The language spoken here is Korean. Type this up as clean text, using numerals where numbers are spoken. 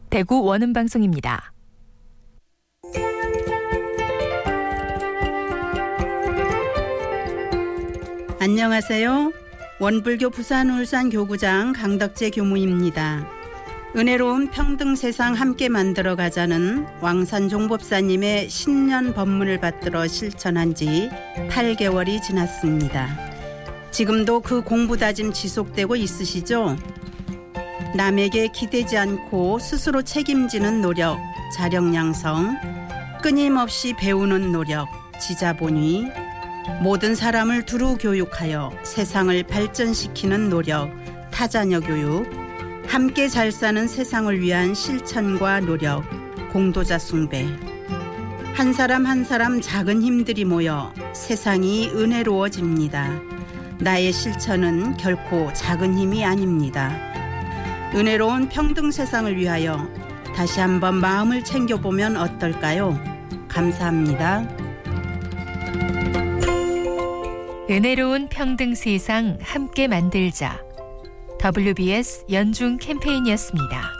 대구 원음방송입니다. 안녕하세요. 원불교 부산 울산 교구장 강덕재 교무입니다. 은혜로운 평등 세상 함께 만들어 가자는 왕산 종법사님의 신년 법문을 받들어 실천한 지 8개월이 지났습니다. 지금도 그 공부 다짐 지속되고 있으시죠? 남에게 기대지 않고 스스로 책임지는 노력, 자력양성, 끊임없이 배우는 노력, 지자본위, 모든 사람을 두루 교육하여 세상을 발전시키는 노력, 타자녀 교육, 함께 잘 사는 세상을 위한 실천과 노력, 공도자 숭배. 한 사람 한 사람 작은 힘들이 모여 세상이 은혜로워집니다. 나의 실천은 결코 작은 힘이 아닙니다. 은혜로운 평등 세상을 위하여 다시 한번 마음을 챙겨보면 어떨까요? 감사합니다. 은혜로운 평등 세상 함께 만들자. WBS 연중 캠페인이었습니다.